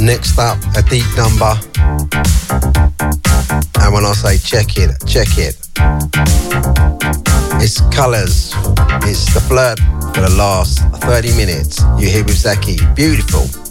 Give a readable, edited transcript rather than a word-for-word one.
Next up, a deep number. And when I say check it, it's Colours. It's the flirt for the last 30 minutes. You're here with Zaki. Beautiful.